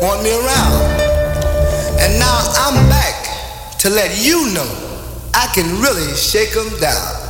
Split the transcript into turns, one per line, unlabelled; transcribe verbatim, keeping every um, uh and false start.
want me around. And now I'm back to let you know I can really shake 'em down.